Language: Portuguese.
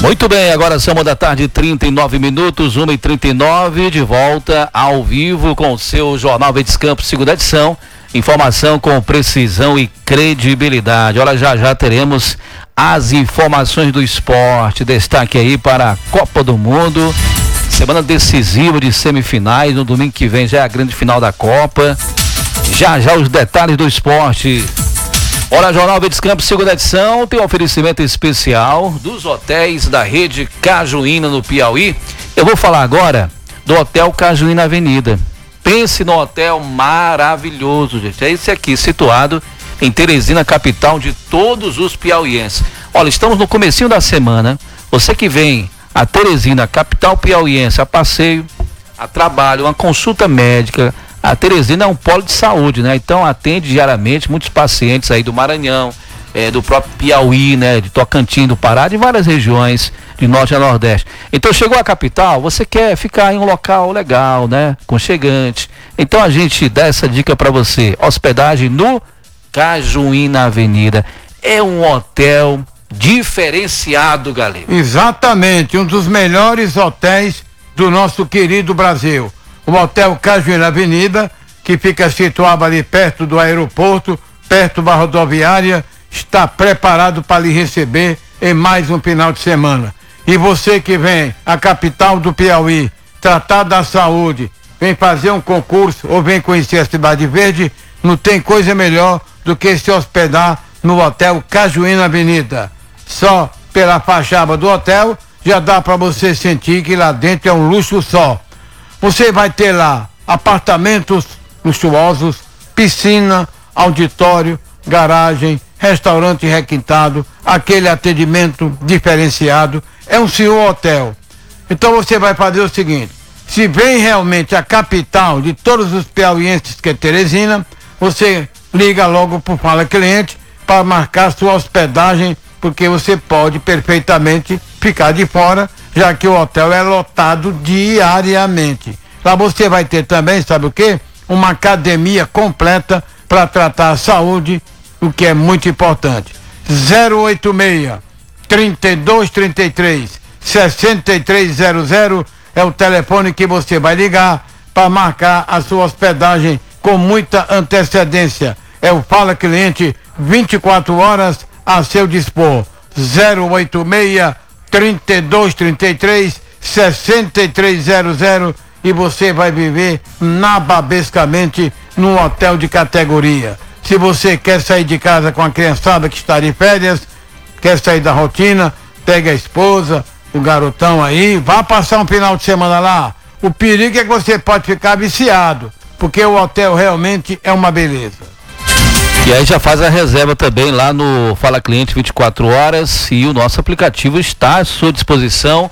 Muito bem, agora são 13h39, 1h39, de volta ao vivo com o seu Jornal Verdes Campos, segunda edição. Informação com precisão e credibilidade. Olha, já teremos as informações do esporte. Destaque aí para a Copa do Mundo. Semana decisiva de semifinais. No domingo que vem já é a grande final da Copa. Já os detalhes do esporte. Olha, Jornal Verdes Campos, segunda edição, tem um oferecimento especial dos hotéis da rede Cajuína no Piauí. Eu vou falar agora do Hotel Cajuína Avenida. Pense no hotel maravilhoso, gente. É esse aqui, situado em Teresina, capital de todos os piauienses. Olha, estamos no comecinho da semana. Você que vem a Teresina, capital piauiense, a passeio, a trabalho, uma consulta médica. A Teresina é um polo de saúde, né? Então atende diariamente muitos pacientes aí do Maranhão, do próprio Piauí, né? De Tocantins, do Pará, de várias regiões, de norte a nordeste. Então chegou à capital, você quer ficar em um local legal, né? Aconchegante. Então a gente dá essa dica para você. Hospedagem no Cajuína Avenida. É um hotel diferenciado, galera. Exatamente, um dos melhores hotéis do nosso querido Brasil. O Hotel Cajuína Avenida, que fica situado ali perto do aeroporto, perto da rodoviária, está preparado para lhe receber em mais um final de semana. E você que vem à capital do Piauí tratar da saúde, vem fazer um concurso ou vem conhecer a Cidade Verde, não tem coisa melhor do que se hospedar no Hotel Cajuína Avenida. Só pela fachada do hotel já dá para você sentir que lá dentro é um luxo só. Você vai ter lá apartamentos luxuosos, piscina, auditório, garagem, restaurante requintado, aquele atendimento diferenciado. É um senhor hotel. Então você vai fazer o seguinte: se vem realmente a capital de todos os piauienses, que é Teresina, você liga logo pro Fala Cliente para marcar sua hospedagem, porque você pode perfeitamente ficar de fora, já que o hotel é lotado diariamente. Lá você vai ter também, sabe o quê? Uma academia completa para tratar a saúde, o que é muito importante. 086 3233 6300 é o telefone que você vai ligar para marcar a sua hospedagem com muita antecedência. É o Fala Cliente, 24 horas a seu dispor. 086 3233 6300 e você vai viver nababescamente num hotel de categoria. Se você quer sair de casa com a criançada que está de férias, quer sair da rotina, pega a esposa, o garotão aí, vá passar um final de semana lá. O perigo é que você pode ficar viciado, porque o hotel realmente é uma beleza. E aí já faz a reserva também lá no Fala Cliente 24 horas e o nosso aplicativo está à sua disposição.